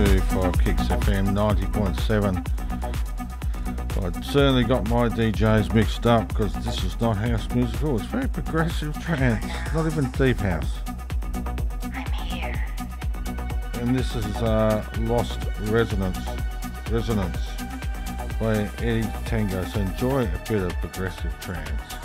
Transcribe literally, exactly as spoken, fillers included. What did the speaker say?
to Five Kicks F M ninety point seven. I certainly got my D Js mixed up because this is not house musical. It's very progressive trance, not even deep house. I'm here. And this is uh, Lost Resonance, Resonance by Eddie Tango. So enjoy a bit of progressive trance.